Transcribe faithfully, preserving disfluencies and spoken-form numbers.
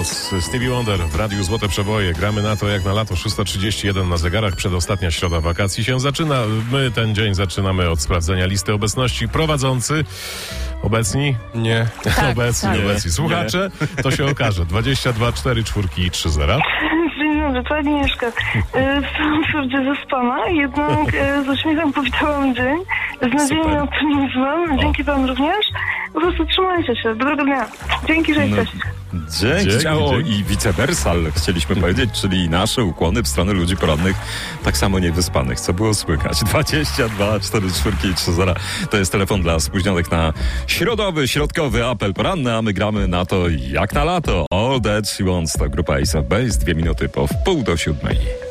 Noc, Stevie Wonder w Radiu Złote Przeboje. Gramy na to jak na lato, szósta trzydzieści jeden na zegarach. Przedostatnia środa wakacji się zaczyna. My ten dzień zaczynamy od sprawdzenia listy obecności. Prowadzący obecni? Nie. Tak, obecni, tak. obecni. Słuchacze? To się okaże. dwadzieścia dwa, cztery, cztery i trzy zera. Dzień dobry, to Agnieszka. W Stanfordzie zaspana, jednak z uśmiechem powitałam dzień, z nadzieją i optymizmem. Dzięki wam również. Po prostu trzymajcie się. Dobrego dnia. Dzięki, że No. jesteście. Dzięki. Dzięki, o, dzięki. i vice versa, chcieliśmy powiedzieć, czyli nasze ukłony w stronę ludzi porannych, tak samo niewyspanych. Co było słychać? dwadzieścia dwa, cztery, cztery i trzy zera. To jest telefon dla spóźnionych na środowy, środkowy apel poranny, a my gramy na to jak na lato. All That She Wants to grupa Ace of Base. Dwie minuty po wpół do siódmej.